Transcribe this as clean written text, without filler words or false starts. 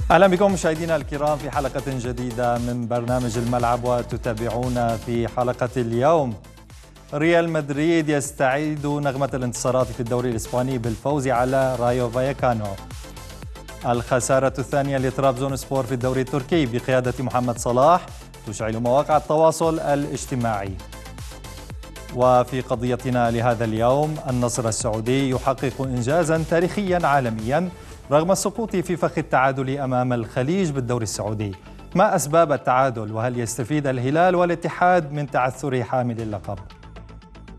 أهلا بكم مشاهدينا الكرام في حلقة جديدة من برنامج الملعب، وتتابعونا في حلقة اليوم. ريال مدريد يستعيد نغمة الانتصارات في الدوري الإسباني بالفوز على رايو فايكانو. الخسارة الثانية لترابزون سبور في الدوري التركي بقيادة محمد صلاح تشعل مواقع التواصل الاجتماعي. وفي قضيتنا لهذا اليوم، النصر السعودي يحقق إنجازا تاريخيا عالميا رغم السقوط في فخ التعادل أمام الخليج بالدوري السعودي. ما أسباب التعادل؟ وهل يستفيد الهلال والاتحاد من تعثر حامل اللقب؟